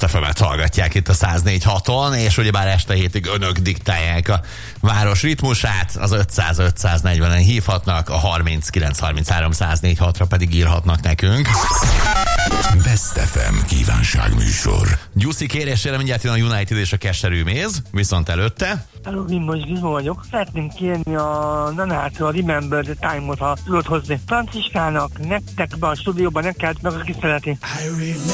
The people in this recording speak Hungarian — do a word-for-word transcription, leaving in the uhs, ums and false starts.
ef emet hallgatják itt a száz négy haton, és ugyebár este hétig önök diktálják a város ritmusát, az ötszáz ötszáznegyvenen hívhatnak, a harminckilenc harminchárom száz négy hatra pedig írhatnak nekünk. Best ef em kívánságműsor. Gyuszi kérésére mindjárt jön a United és a Keserű Méz, viszont előtte... Hello, Gimbos Gizmo vagyok. Szeretném kérni a Nanától a Remember the Time-ot, ha tudod hozni. Franciskának, nektek be a stúdióban neked, meg aki szereti.